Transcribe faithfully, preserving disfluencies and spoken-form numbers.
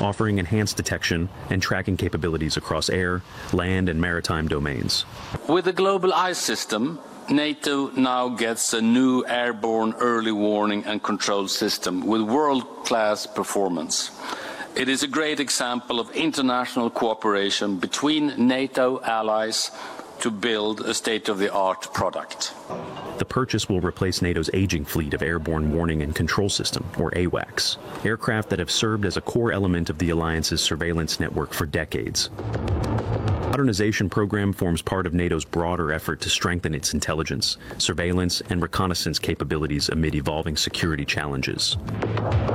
offering enhanced detection and tracking capabilities across air, land, and maritime domains. With the Global Ice System, NATO now gets a new airborne early warning and control system with world-class performance. It is a great example of international cooperation between NATO allies to build a state-of-the-art product. The purchase will replace NATO's aging fleet of airborne warning and control system, or AWACS, aircraft that have served as a core element of the alliance's surveillance network for decades. The modernization program forms part of NATO's broader effort to strengthen its intelligence, surveillance, and reconnaissance capabilities amid evolving security challenges.